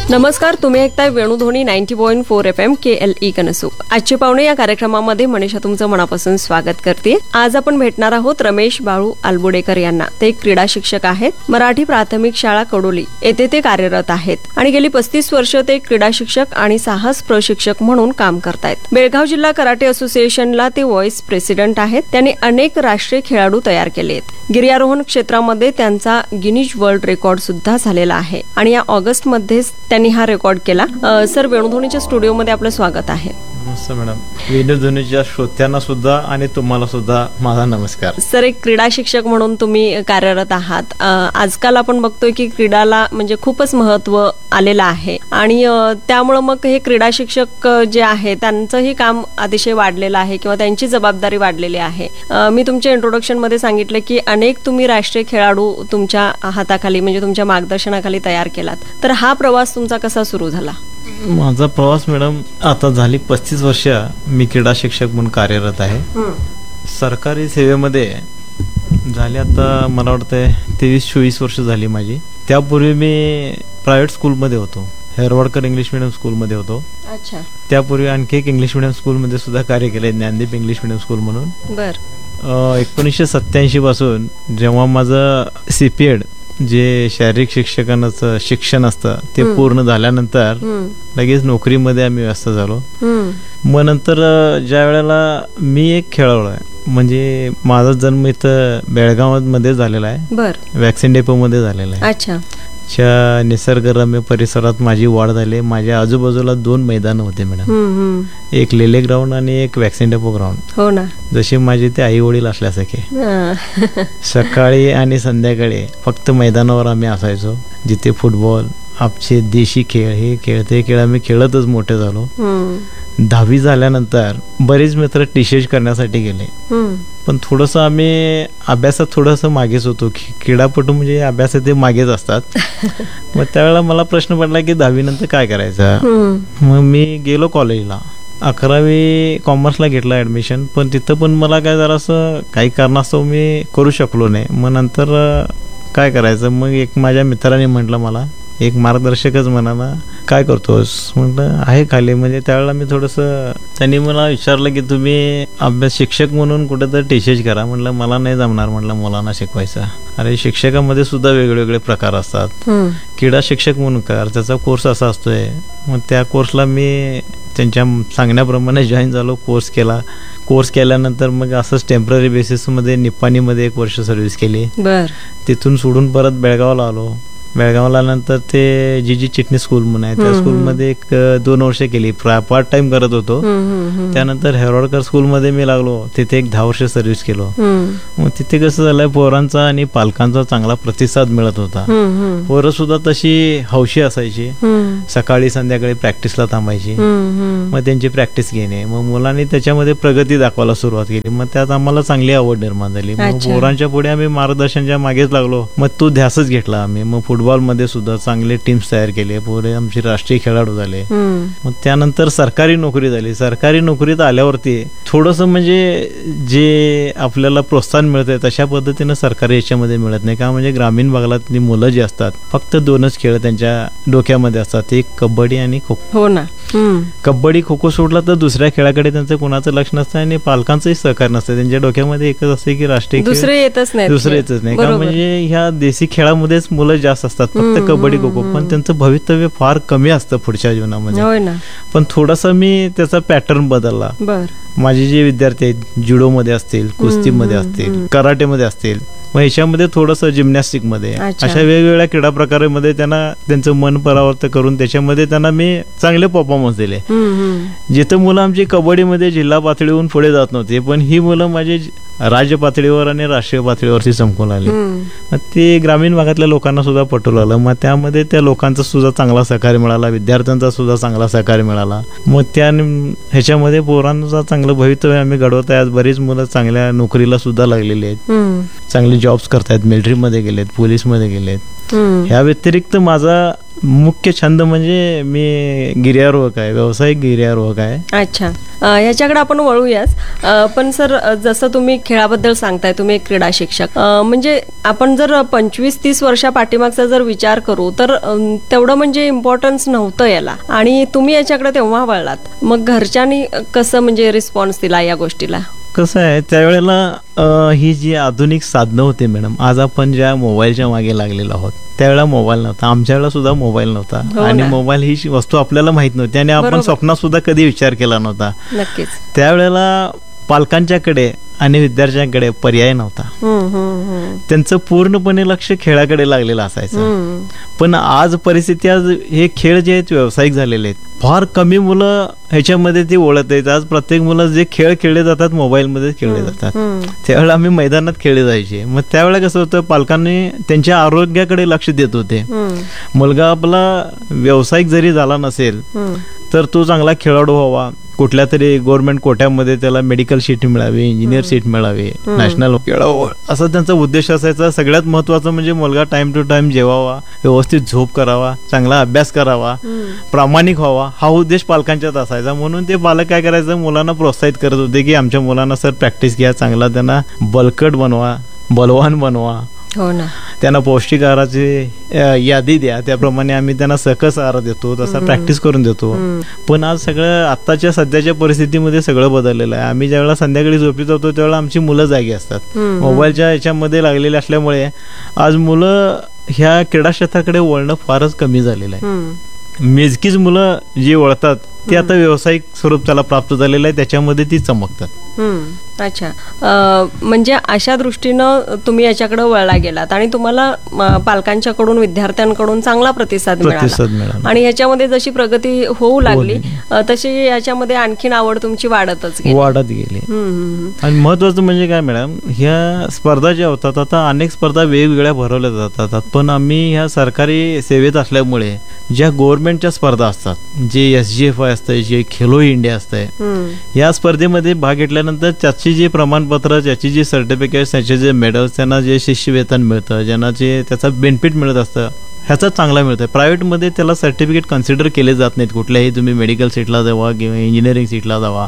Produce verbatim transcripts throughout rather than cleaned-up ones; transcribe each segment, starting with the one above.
नमस्कार, तुम्ही ऐकताय Venudhwani ninety point four F M के एल ई कनसू. आजचे पाहुणे या कार्यक्रमामध्ये मनीषा तुमचं मनापासून स्वागत करते. आज आपण भेटणार आहोत रमेश बाळू आलबुडेकर यांना. ते क्रीडा शिक्षक आहेत. मराठी प्राथमिक शाळा कडोली येथे ते कार्यरत आहेत आणि गेली पस्तीस वर्ष ते क्रीडा शिक्षक आणि साहस प्रशिक्षक म्हणून काम करतायत. बेळगाव जिल्हा कराटे असोसिएशनला ते व्हाईस प्रेसिडेंट आहेत. त्यांनी अनेक राष्ट्रीय खेळाडू तयार केले आहेत. गिर्यारोहण क्षेत्रामध्ये त्यांचा गिनीज वर्ल्ड रेकॉर्ड सुद्धा झालेला आहे आणि या ऑगस्ट मध्येच त्यांनी हा रेकॉर्ड केला. सर, वेणुध्वनीच्या स्टुडिओमध्ये आपलं स्वागत आहे. नमस्ते मॅडम. वेणुध्वनीच्या श्रोत्यांना सुद्धा आणि तुम्हाला सुद्धा माझा नमस्कार. सर, एक क्रीडा शिक्षक म्हणून तुम्ही कार्यरत आहात. आजकाल आपण बघतोय की क्रीडाला म्हणजे खूपच महत्व आलेलं आहे आणि त्यामुळे मग हे क्रीडा शिक्षक जे आहे त्यांचंही काम अतिशय वाढलेलं आहे किंवा त्यांची जबाबदारी वाढलेली आहे. मी तुमच्या इंट्रोडक्शन मध्ये सांगितलं की अनेक तुम्ही राष्ट्रीय खेळाडू तुमच्या हाताखाली म्हणजे तुमच्या मार्गदर्शनाखाली तयार केलात. तर हा प्रवास तुमचा कसा सुरू झाला? माझा प्रवास मॅडम आता झाली पस्तीस वर्ष मी क्रीडा शिक्षक म्हणून कार्यरत आहे. सरकारी सेवेमध्ये झाली आता मला वाटतं तेवीस चोवीस वर्ष झाली माझी. त्यापूर्वी मी प्रायव्हेट स्कूलमध्ये होतो. हेरवाडकर इंग्लिश मिडियम स्कूलमध्ये होतो. अच्छा. त्यापूर्वी आणखी एक इंग्लिश मिडियम स्कूलमध्ये सुद्धा कार्य केले, ज्ञानदीप इंग्लिश मिडियम स्कूल म्हणून. बर. एकोणीसशे सत्याऐंशी पासून जेव्हा माझं सीपीएड जे शारीरिक शिक्षकांचं शिक्षण असतं ते पूर्ण झाल्यानंतर लगेच नोकरीमध्ये आम्ही व्यस्त झालो. मग नंतर ज्या वेळेला मी एक खेळाडू आहे, म्हणजे माझा जन्म इथं बेळगावमध्ये झालेला आहे. बर. वॅक्सिन डेपो मध्ये झालेला आहे. अच्छा. च्या निसर्गरम्य परिसरात माझी वाढ झाली. माझ्या आजूबाजूला दोन मैदान होते मॅडम, एक लेले ग्राउंड आणि एक वॅक्सिन डेपो ग्राउंड. हो ना. जसे माझे ते आई वडील असल्यासारखे. सकाळी आणि संध्याकाळी फक्त मैदानावर आम्ही असायचो, जिथे फुटबॉल, आमचे देशी खेळ, हे खेळ ते खेळ आम्ही खेळतच मोठे झालो. दहावी झाल्यानंतर बरेच मित्र टीशेज करण्यासाठी गेले, पण थोडंसं आम्ही अभ्यासात थोडंसं मागेच होतो. क्रीडापटू म्हणजे अभ्यासात ते मागेच असतात. मग त्यावेळेला मला प्रश्न पडला की दहावी नंतर काय करायचं. मग मी गेलो कॉलेजला. अकरावी कॉमर्सला घेतला ऍडमिशन, पण तिथं पण मला काय जरासं काही कारणास्तव मी करू शकलो नाही. मग नंतर काय करायचं, मग एक माझ्या मित्राने म्हटलं, मला एक मार्गदर्शकच म्हणाला, काय करतोस म्हटलं, आहे खाली. म्हणजे त्यावेळेला मी थोडंसं, त्यांनी मला विचारलं की तुम्ही अभ्यास शिक्षक म्हणून कुठेतरी टीचेज करा. म्हटलं मला नाही जमणार, म्हटलं मुलांना शिकवायचं. अरे शिक्षकामध्ये सुद्धा वेगवेगळे प्रकार असतात, क्रीडा शिक्षक म्हणून कर, त्याचा कोर्स असा असतोय. मग त्या कोर्सला मी त्यांच्या सांगण्याप्रमाणे जॉईन झालो, कोर्स केला. कोर्स केल्यानंतर मग असंच टेम्पररी बेसिसमध्ये निप्पाणीमध्ये एक वर्ष सर्व्हिस केली. बर. तिथून सोडून परत बेळगावला आलो. बेळगावला नंतर ते जी जी चिटणी स्कूल म्हणून आहे त्या स्कूलमध्ये एक दोन वर्ष केली, पार्ट टाइम करत होतो. त्यानंतर हेरवाडकर स्कूलमध्ये मी लागलो, तिथे एक दहा वर्ष सर्व्हिस केलो. मग तिथे कसं झालंय, पोरांचा आणि पालकांचा चांगला प्रतिसाद मिळत होता. पोरं सुद्धा तशी हौशी असायची, सकाळी संध्याकाळी प्रॅक्टिसला थांबायची. मग त्यांची प्रॅक्टिस घेणे, मग मुलांनी त्याच्यामध्ये प्रगती दाखवायला सुरुवात केली. मग त्यात आम्हाला चांगली आवड निर्माण झाली. मग पोरांच्या पुढे आम्ही मार्गदर्शनच्या मागेच लागलो. मग तो ध्यासच घेतला आम्ही. मग फुटबॉल मध्ये सुद्धा चांगले टीम्स तयार केले, पुढे आमचे राष्ट्रीय खेळाडू झाले. मग त्यानंतर सरकारी नोकरी झाली. सरकारी नोकरीत आल्यावरती थोडंसं म्हणजे जे आपल्याला प्रोत्साहन मिळतंय तशा पद्धतीनं सरकारी याच्यामध्ये मिळत नाही. का म्हणजे ग्रामीण भागातली मुलं जी असतात फक्त दोनच खेळ त्यांच्या डोक्यामध्ये असतात, एक कबड्डी आणि खो खो. हो ना. कबड्डी खो खो सोडला तर दुसऱ्या खेळाकडे त्यांचं कोणाचं लक्ष नसतं आणि पालकांचंही सहकार नसतं. त्यांच्या डोक्यामध्ये एकच असते की राष्ट्रीय दुसरे येतच नाही, दुसरे येतच नाही. का म्हणजे ह्या देशी खेळामध्येच मुलं जास्त असतात, फक्त कबड्डी खो खो. पण त्यांचं भवितव्य फार कमी असतं पुढच्या जीवनामध्ये. पण थोडासा मी त्याचा पॅटर्न बदलला. माझे जे विद्यार्थी आहेत जुडोमध्ये असतील, कुस्तीमध्ये असतील, कराटेमध्ये असतील, मग ह्याच्यामध्ये थोडंसं जिम्नॅस्टिक मध्ये, अशा वेगवेगळ्या क्रीडा प्रकारामध्ये त्यांना त्यांचं मन परावर्त करून त्याच्यामध्ये त्यांना मी चांगले परफॉर्मन्स दिले. जिथं मुलं आमची कबड्डीमध्ये जिल्हा पातळीवरून पुढे जात नव्हते, पण ही मुलं माझे राज्य पातळीवर आणि राष्ट्रीय पातळीवरती चमकून आले. मग ते ग्रामीण भागातल्या लोकांना सुद्धा पटू लागलं. मग त्यामध्ये त्या लोकांचा सुद्धा चांगला सहकार्य मिळाला, विद्यार्थ्यांचा सुद्धा चांगला सहकार्य मिळाला. मग त्या ह्याच्यामध्ये पोरांचा चांगलं भवितव्य आम्ही घडवत आहे. आज बरीच मुलं चांगल्या नोकरीला सुद्धा लागलेली आहेत, चांगले जॉब्स करतायत, मिलिटरीमध्ये गेलेत, पोलीसमध्ये गेलेत. ह्या व्यतिरिक्त माझा मुख्य छंद म्हणजे मी गिर्यारोहक आहे, व्यावसायिक गिर्यारोहक आहे. अच्छा, याच्याकडे आपण वळूयाच. पण सर, जसं तुम्ही खेळाबद्दल सांगताय, तुम्ही एक क्रीडा शिक्षक, म्हणजे आपण जर पंचवीस तीस वर्षा पाठीमागचा जर विचार करू तर तेवढं म्हणजे इम्पॉर्टन्स नव्हतं याला, आणि तुम्ही याच्याकडे तेव्हा वळलात. मग घरच्यांनी कसं म्हणजे रिस्पॉन्स दिला या गोष्टीला? कसं आहे, त्यावेळेला ही जी आधुनिक साधनं होती मॅडम, आज आपण ज्या मोबाईलच्या मागे लागलेलो आहोत, त्यावेळेला मोबाईल नव्हता, आमच्या वेळेला सुद्धा मोबाईल नव्हता, आणि मोबाईल ही वस्तू आपल्याला माहित नव्हती, आणि आपण स्वप्नात सुद्धा कधी विचार केला नव्हता. नक्कीच. त्यावेळेला पालकांच्याकडे आणि विद्यार्थ्यांकडे पर्याय नव्हता. त्यांचं पूर्णपणे लक्ष खेळाकडे लागलेलं असायचं. पण आज परिस्थिती, आज हे खेळ जे आहेत व्यावसायिक झालेले आहेत. फार कमी मुलं ह्याच्यामध्ये ते ओळखत आहेत. आज प्रत्येक मुलं जे खेळ खेळले जातात मोबाईलमध्ये खेळले जातात. त्यावेळेला आम्ही मैदानात खेळले जायचे. मग त्यावेळेला कसं होतं, पालकांनी त्यांच्या आरोग्याकडे लक्ष देत होते. मुलगा आपला व्यावसायिक जरी झाला नसेल तर तो चांगला खेळाडू व्हावा, कुठल्या तरी गव्हर्नमेंट कोट्यामध्ये त्याला मेडिकल सीट मिळावी, इंजिनियर सीट मिळावी, नॅशनल खेळावं, असा त्यांचा उद्देश असायचा. सगळ्यात महत्वाचं म्हणजे मुलगा टाइम टू टाइम जेवावा, व्यवस्थित झोप करावा, चांगला अभ्यास करावा, प्रामाणिक व्हावा, हा उद्देश पालकांच्यात असायचा. म्हणून ते पालक काय करायचं, मुलांना प्रोत्साहित करत होते की आमच्या मुलांना सर प्रॅक्टिस घ्या, चांगला त्यांना बलकट बनवा, बलवान बनवा, हो ना, त्यांना पौष्टिक आहाराची यादी द्या, त्याप्रमाणे आम्ही त्यांना सकस आहार देतो, तसा प्रॅक्टिस करून देतो. पण आज सगळं आत्ताच्या सध्याच्या परिस्थितीमध्ये सगळं बदललेलं आहे. आम्ही ज्यावेळेला संध्याकाळी झोपीत होतो त्यावेळेला आमची मुलं जागी असतात. मोबाईलच्या याच्यामध्ये लागलेले असल्यामुळे आज मुलं ह्या क्रीडा क्षेत्राकडे वळणं फारच कमी झालेलं आहे. मेजकीच मुलं जी वळतात ते आता व्यावसायिक स्वरूप त्याला प्राप्त झालेलं आहे, त्याच्यामध्ये ती चमकतात. अच्छा, म्हणजे अशा दृष्टीनं तुम्ही याच्याकडे वळला गेलात आणि तुम्हाला पालकांच्याकडून, विद्यार्थ्यांकडून चांगला प्रतिसाद मिळाला, आणि याच्यामध्ये जशी प्रगती होऊ लागली तशी याच्यामध्ये आणखीन आवड तुमची वाढतच गेली वाढत गेली. आणि महत्वाचं म्हणजे काय मॅडम, ह्या स्पर्धा ज्या होतात, आता अनेक स्पर्धा वेगवेगळ्या भरवल्या जातात, पण आम्ही ह्या सरकारी सेवेत असल्यामुळे ज्या गव्हर्नमेंटच्या स्पर्धा असतात, जे एस जी एफ आय असतं, जे खेलो इंडिया असतंय, या स्पर्धेमध्ये भाग घेतल्यानंतर त्याची जे प्रमाणपत्र, त्याची जी सर्टिफिकेट, त्याचे जे मेडल्स, त्यांना जे शिष्यवेतन मिळतं, ज्यांना जे त्याचा बेनिफिट मिळत असतं, ह्याचा चांगला मिळतं. प्रायव्हेटमध्ये त्याला सर्टिफिकेट कन्सिडर केले जात नाहीत. कुठल्याही तुम्ही मेडिकल सीटला जावा किंवा इंजिनिअरिंग सीटला जावा,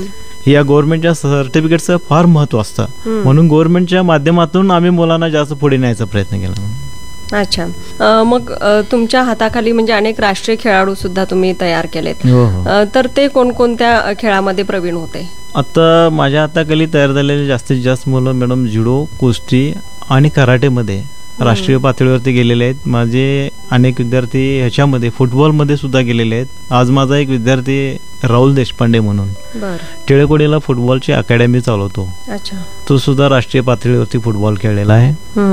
या गव्हर्नमेंटच्या सर्टिफिकेटचं फार महत्व असतं. म्हणून गव्हर्नमेंटच्या माध्यमातून आम्ही मुलांना जास्त पुढे न्यायचा प्रयत्न केला. अच्छा, मग तुमच्या हाताखाली म्हणजे अनेक राष्ट्रीय खेळाडू सुद्धा तुम्ही तयार केलेत, तर ते कोणकोणत्या खेळामध्ये प्रवीण होते? आता माझ्या हाताखाली तयार झालेले जास्तीत जास्त मुलं मॅडम जुडो, कुस्ती आणि कराटेमध्ये राष्ट्रीय पातळीवरती गेलेले आहेत. माझे अनेक विद्यार्थी ह्याच्यामध्ये फुटबॉलमध्ये सुद्धा गेलेले आहेत. आज माझा एक विद्यार्थी राहुल देशपांडे म्हणून टिळकोडीला फुटबॉलची अकॅडमी चालवतो. अच्छा, तो सुद्धा राष्ट्रीय पातळीवरती फुटबॉल खेळलेला आहे.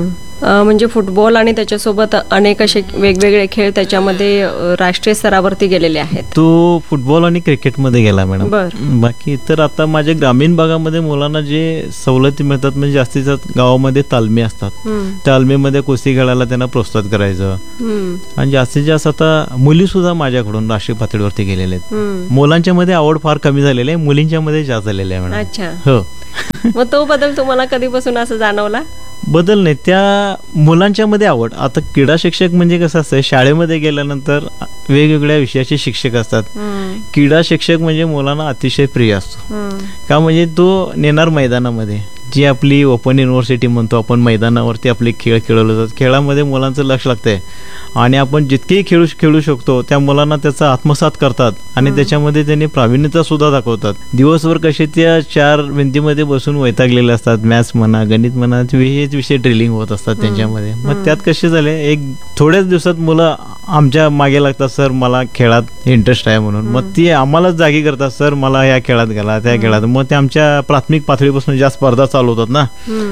म्हणजे फुटबॉल आणि त्याच्यासोबत अनेक असे वेगवेगळे खेळ त्याच्यामध्ये राष्ट्रीय स्तरावरती गेलेले आहेत. तो फुटबॉल आणि क्रिकेटमध्ये गेला मॅडम. बाकी तर आता माझ्या ग्रामीण भागामध्ये मुलांना जे सवलती मिळतात, म्हणजे जास्तीत जास्त गावामध्ये तालमी असतात, तालमीमध्ये कुस्ती खेळायला त्यांना प्रोत्साहित करायचं. आणि जास्तीत जास्त आता मुली सुद्धा माझ्याकडून राष्ट्रीय पातळीवरती गेलेले आहेत. मुलांच्या मध्ये आवड फार कमी झालेली आहे, मुलींच्या मध्ये जास्त झालेली आहे मॅडम. अच्छा, हो. मग तो बदल तुम्हाला कधीपासून असं जाणवला? बदल नाही, त्या मुलांच्या मध्ये आवड. आता क्रीडा शिक्षक म्हणजे कसं असतं, शाळेमध्ये गेल्यानंतर वेगवेगळ्या विषयाचे शिक्षक असतात. क्रीडा शिक्षक म्हणजे मुलांना अतिशय प्रिय असतो. का म्हणजे तो नेणार मैदानामध्ये, जी आपली ओपन युनिव्हर्सिटी म्हणतो आपण, मैदानावरती आपले खेळ खेळवले जातात. खेळामध्ये मुलांचं लक्ष लागतंय आणि आपण जितकेही खेळू खेळू शकतो त्या मुलांना त्याचा आत्मसात करतात आणि त्याच्यामध्ये त्यांनी प्रावीण्यता सुद्धा दाखवतात. दिवसभर कसे त्या चार भिंतीमध्ये बसून वैतागलेले असतात, मॅथ्स म्हणा, गणित म्हणा, हेच विषय ड्रिलिंग होत असतात त्यांच्यामध्ये. मग त्यात कसे झाले, एक थोड्याच दिवसात मुलं आमच्या मागे लागतात, सर मला खेळात इंटरेस्ट आहे म्हणून. मग ती आम्हालाच जागी करतात, सर मला ह्या खेळात घाला, त्या खेळात. मग ते आमच्या प्राथमिक पातळीपासून ज्या स्पर्धा चालू होतात ना,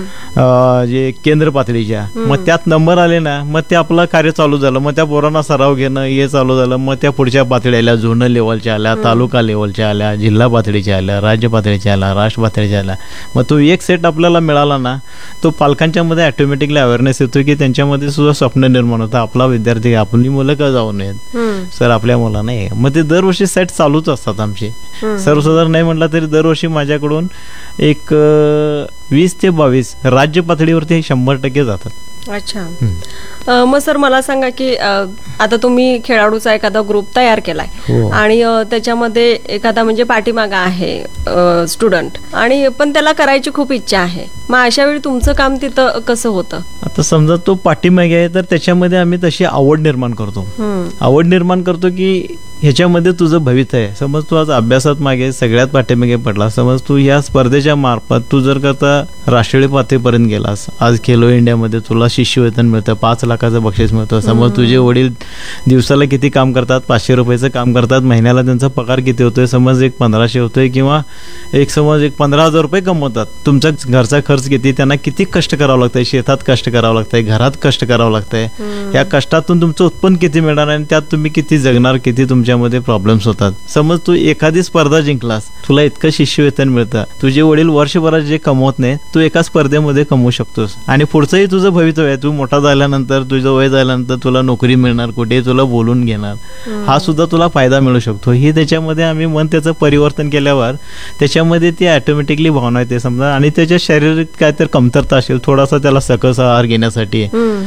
जे केंद्र पातळीच्या, मग त्यात नंबर आले ना, मग ते आपलं कार्य चालू झालं. मग त्या पोरांना सराव घेणं हे चालू झालं. मग त्या पुढच्या पातळी आल्या, झोनल लेवलच्या आल्या, तालुका लेवलच्या आल्या, जिल्हा पातळीच्या आल्या, राज्य पातळीच्या आल्या, राष्ट्र पातळीच्या आल्या. मग तो एक सेट आपल्याला मिळाला ना, तो पालकांच्या मध्ये ऑटोमॅटिकली अवेअरनेस येतो की त्यांच्यामध्ये सुद्धा स्वप्न निर्माण होतं, आपला विद्यार्थी, आपली मुलं का जाऊ नयेत, सर आपल्या मुलांना. मग ते दरवर्षी सेट चालूच असतात आमचे. सर्वसाधारण नाही म्हटलं तरी दरवर्षी माझ्याकडून एक वीस ते बावीस राज्य पातळीवरती शंभर टक्के जातात. अच्छा, अ, मग सर मला सांगा की अ, आता तुम्ही खेळाडूचा एखादा ग्रुप तयार केलाय हो. आणि अ, त्याच्यामध्ये एखादा म्हणजे पाठीमागा आहे स्टुडंट आणि पण त्याला करायची खूप इच्छा आहे, मग अशा वेळी तुमचं काम तिथं कसं होतं? आता समजा तो पाठीमागे आहे तर त्याच्यामध्ये आम्ही तशी आवड निर्माण करतो. हम्म. आवड निर्माण करतो की ह्याच्यामध्ये तुझं भवितव्य आहे. समज तू आज अभ्यासात मागे सगळ्यात पाठीमागे पडला, समज तू या स्पर्धेच्या मार्फत तू जर करता राष्ट्रीय पातळीपर्यंत गेलास, आज खेलो इंडियामध्ये तुला शिष्यवेतन मिळतं, पाच लाखाचं बक्षीस मिळतं. समज तुझे वडील दिवसाला किती काम करतात, पाचशे रुपयाचं काम करतात, महिन्याला त्यांचा पगार किती होतोय, समज एक पंधराशे होतोय किंवा एक समज एक पंधरा हजार रुपये कमवतात. तुमचा घरचा खर्च किती, त्यांना किती कष्ट करावं लागतंय, शेतात कष्ट करावं लागतंय, घरात कष्ट करावं लागतंय. या कष्टातून तुमचं उत्पन्न किती मिळणार आणि त्यात तुम्ही किती जगणार, किती तुमच्यामध्ये प्रॉब्लेम्स होतात. समज तू एखादी स्पर्धा जिंकलास, तुला इतकं शिष्यवेतन मिळतं, तुझे वडील वर्षभरात जे कमवत नाही तू एका स्पर्धेमध्ये कमवू शकतोस आणि पुढचंही तुझं भवितव्य आहे. तू मोठा झाल्यानंतर, तुझं वय झाल्यानंतर तुला नोकरी मिळणार, कुठे तुला बोलून घेणार, हा सुद्धा तुला फायदा मिळू शकतो. ही त्याच्यामध्ये आम्ही मन त्याचं परिवर्तन केल्यावर त्याच्यामध्ये ती ऑटोमॅटिकली भावना येते समजा. आणि त्याच्या शारीरिक काय तर कमतरता असेल, थोडासा त्याला सकस आहार घेण्यासाठी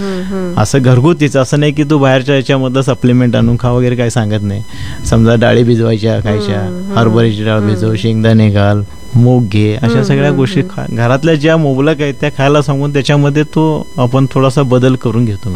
असं घरगुतीच, असं नाही की तू बाहेरच्या याच्यामधलं सप्लिमेंट आणून खा वगैरे काही सांगत नाही. समजा डाळी भिजवायच्या खायच्या, हरभऱ्याची डाळ भिजव, शेंगदाणे घाल, मूग घे, अशा सगळ्या गोष्टी घरातल्या ज्या मुबलक आहेत त्या खायला सांगून त्याच्यामध्ये तो आपण थोडासा बदल करून घेतो.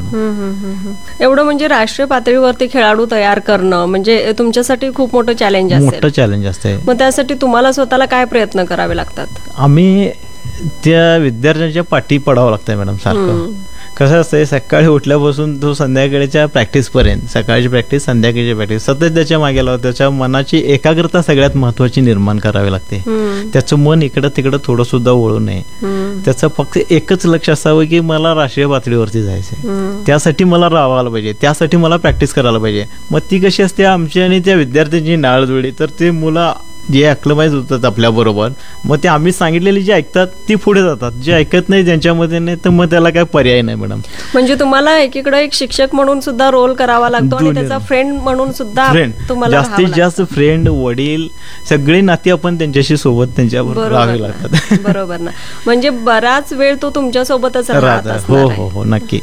एवढं म्हणजे राष्ट्रीय पातळीवरती खेळाडू तयार करणं म्हणजे तुमच्यासाठी खूप मोठं चॅलेंज असेल. मोठं चॅलेंज असते. मग त्यासाठी तुम्हाला स्वतःला काय प्रयत्न करावे लागतात? आम्ही त्या विद्यार्थ्यांच्या पाठी पडावं लागतंय मॅडम सारखं. कसं असतंय, सकाळी उठल्यापासून तो संध्याकाळच्या प्रॅक्टिसपर्यंत, सकाळची प्रॅक्टिस संध्याकाळची प्रॅक्टिस, सतत त्याच्या मागे लावतो. त्याच्या मनाची एकाग्रता सगळ्यात महत्वाची निर्माण करावी लागते. त्याचं मन इकडं तिकडं थोडं सुद्धा वळू नये. त्याचं फक्त एकच लक्ष असावं की मला राष्ट्रीय पातळीवरती जायचंय, त्यासाठी मला राहायला पाहिजे, त्यासाठी मला प्रॅक्टिस करायला पाहिजे. मग ती कशी असते आमची आणि त्या विद्यार्थ्यांची नाळ जुळली तर ते मुलं जे अक्लमाइज होतात आपल्या बरोबर, मग ते आम्ही सांगितलेली जे ऐकतात ती पुढे जातात, जे ऐकत नाही त्यांच्यामध्ये नाही तर मग त्याला काय पर्याय नाही मॅडम. म्हणजे तुम्हाला एकीकडे एक शिक्षक म्हणून सुद्धा रोल करावा लागतो आणि त्याचा फ्रेंड म्हणून सुद्धा तुम्हाला जास्तीत जास्त फ्रेंड, वडील, सगळी नाती आपण त्यांच्याशी सोबत त्यांच्याबरोबर राहावी लागतात. बरोबर ना, म्हणजे बराच वेळ तो तुमच्या सोबतच राहत. हो हो हो नक्की.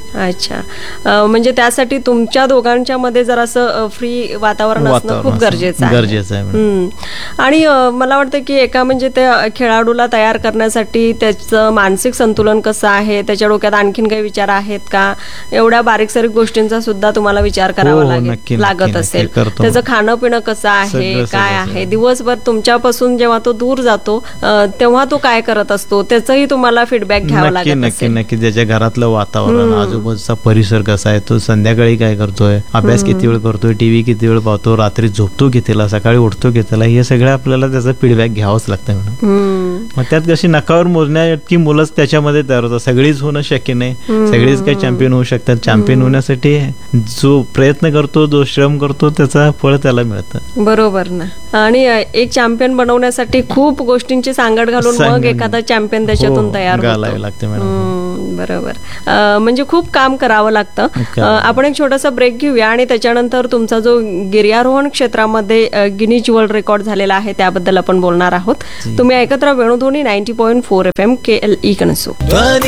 अच्छा, म्हणजे त्यासाठी तुमच्या दोघांच्या मध्ये जरासं फ्री वातावरण असणं खूप गरजेचं आहे. गरजेचं आहे. आणि मला वाटतं की एका म्हणजे त्या खेळाडूला तयार करण्यासाठी त्याचं मानसिक संतुलन कसं आहे, त्याच्या डोक्यात आणखीन काही विचार आहेत का, एवढ्या बारीक सारीक गोष्टींचा सुद्धा तुम्हाला विचार करावा लागेल लागत असेल. त्याचं खाणं पिणं कसं आहे, काय आहे, दिवसभर तुमच्यापासून जेव्हा तो दूर जातो तेव्हा तो काय करत असतो त्याचाही तुम्हाला फीडबॅक घ्यावा लागेल. नक्की नक्की. त्याच्या घरातलं वातावरण, आजूबाजूचा परिसर कसा आहे, तो संध्याकाळी काय करतोय, अभ्यास किती वेळ करतोय, टीव्ही किती वेळ पाहतो, रात्री झोपतो कितीला, सकाळी उठतो कितीला, हे सगळं आपल्याला त्याचा फीडबॅक घ्यावाच लागतं मॅडम. मग त्यात कशी नकावर मोजण्याइतकी मुलंच त्याच्यामध्ये तयार होतात. सगळीच होणं शक्य नाही, सगळीच काही चॅम्पियन होऊ शकतात. चॅम्पियन होण्यासाठी जो प्रयत्न करतो, जो श्रम करतो, त्याचा फळ त्याला मिळतं. बरोबर ना. आणि एक चॅम्पियन बनवण्यासाठी खूप गोष्टींची सांगड घालून मग एखादा चॅम्पियन त्याच्यातून तयार घालावे लागते मॅडम. बरोबर. म्हणजे खूप काम करावं लागतं. आपण एक छोटासा ब्रेक घेऊया आणि त्याच्यानंतर तुमचा जो गिर्यारोहण क्षेत्रामध्ये गिनीज वर्ल्ड रेकॉर्ड झालेला आहे त्याबद्दल आपण बोलणार आहोत. तुम्ही ऐकत राहा Venudhwani ninety point four F M के एल ई कणसू.